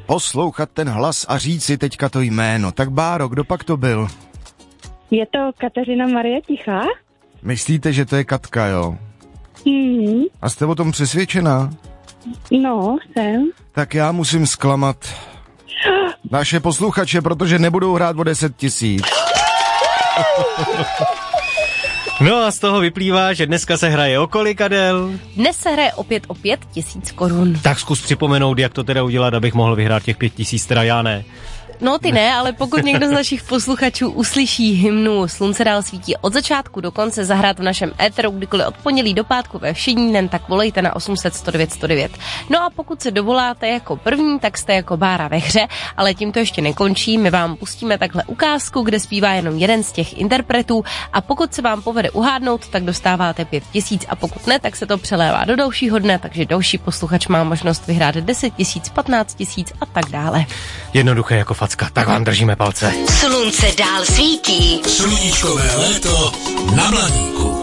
poslouchat ten hlas a říct si teďka to jméno. Tak Báro, kdo pak to byl? Je to Kateřina Marie Tichá? Myslíte, že to je Katka, jo? A jste o tom přesvědčená? No, jsem. Tak já musím zklamat naše posluchače, protože nebudou hrát o 10 000. No a z toho vyplývá, že dneska se hraje o kolik, Adel? Dnes se hraje opět o 5 000 korun. Tak zkus připomenout, jak to teda udělat, abych mohl vyhrát těch 5 000, teda já ne. No ty ne, ale pokud někdo z našich posluchačů uslyší hymnu Slunce dál svítí od začátku do konce zahrát v našem éteru kdykoliv od pondělí do pátku ve všední den, tak volejte na 800 109 109. No a pokud se dovoláte jako první, tak jste jako Bára ve hře, ale tím to ještě nekončí. My vám pustíme takhle ukázku, kde zpívá jenom jeden z těch interpretů a pokud se vám povede uhádnout, tak dostáváte 5 000 a pokud ne, tak se to přelévá do dalšího dne, takže další posluchač má možnost vyhrát 10 000, 15 000 a tak dále. Jednoduché jako facka, tak vám držíme palce. Slunce dál svítí. Sluníčkové léto na Blaníku.